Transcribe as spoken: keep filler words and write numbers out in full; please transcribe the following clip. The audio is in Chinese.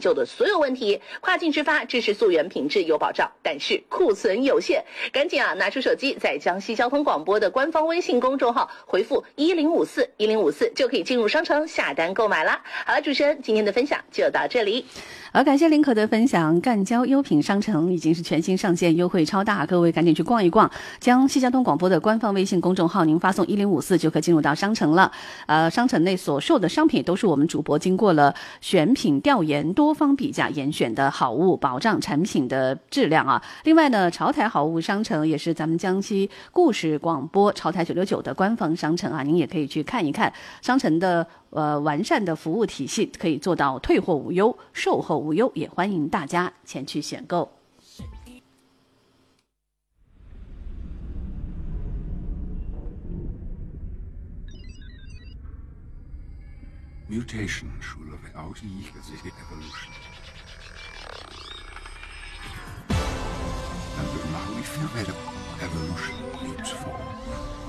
就的所有问题。跨境直发，支持溯源，品质有保障，但是库存有限，赶紧啊拿出手机，在江西交通广播的官方微信公众号回复一零五四一零五四就可以进入商城下单购买啦。好了，主持人今天的分享就到这里。 好，感谢林可的分享。赣交优品商城已经是全新上线，优惠超大，各位赶紧去逛一逛。江西交通广播的官方微信公众号，您发送一零五四就可以进入到商城了。呃，商城内所售的商品都是我们主播经过了选品调研、多方比价严选的好物，保障产品的质量啊。另外呢，潮台好物商城也是咱们江西故事广播潮台九六九的官方商城啊，您也可以去看一看商城的呃完善的服务体系，可以做到退货无忧、售后无忧，也欢迎大家前去选购。 Mutation skulle være afsige til evolution. And now we feel that evolution needs form.